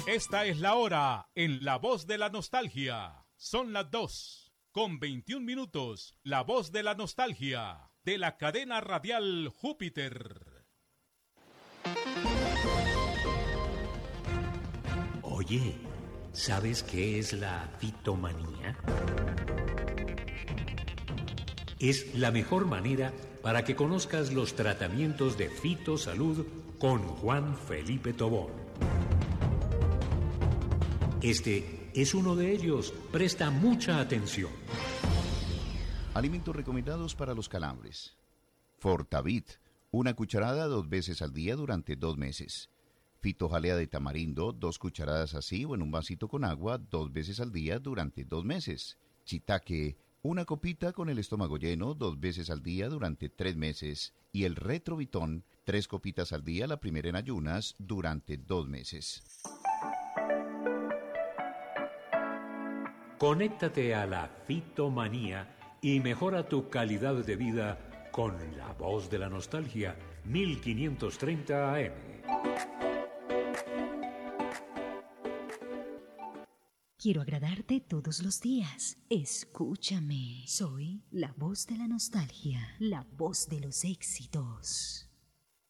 Esta es la hora en La Voz de la Nostalgia. Son las 2:21. La Voz de la Nostalgia, de la cadena radial Júpiter. Oye, ¿sabes qué es la fitomanía? Es la mejor manera para que conozcas los tratamientos de fitosalud con Juan Felipe Tobón. Este es uno de ellos. Presta mucha atención. Alimentos recomendados para los calambres. Fortavit, 1 cucharada 2 veces al día durante 2 meses. Fitojalea de tamarindo, 2 cucharadas así o en un vasito con agua 2 veces al día durante 2 meses. Shiitake, 1 copita con el estómago lleno 2 veces al día durante 3 meses. Y el retrovitón, 3 copitas al día, la primera en ayunas, durante 2 meses. Conéctate a la fitomanía y mejora tu calidad de vida con La Voz de la Nostalgia, 1530 AM. Quiero agradarte todos los días. Escúchame. Soy la voz de la nostalgia, la voz de los éxitos.